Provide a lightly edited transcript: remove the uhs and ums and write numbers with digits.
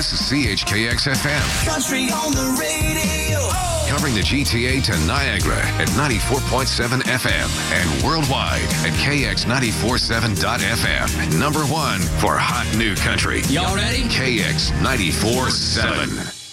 This is CHKX FM. Country on the radio. Covering the GTA to Niagara at 94.7 FM and worldwide at KX947.FM. Number one for hot new country. Y'all ready? KX 94.7.